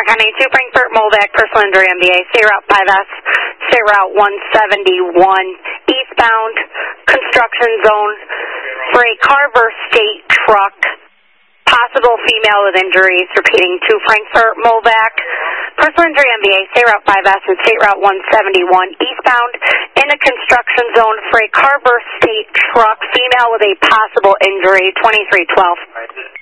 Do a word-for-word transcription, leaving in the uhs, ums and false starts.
County two, Frankfurt, Molvac, personal injury, M B A, State Route five S, State Route one seventy-one, eastbound, construction zone for a Carver State truck, possible female with injuries, repeating to Frankfurt, Molvac, personal injury, M B A, State Route five S and State Route one seventy-one, eastbound, in the construction zone for a Carver State truck, female with a possible injury, twenty-three twelve.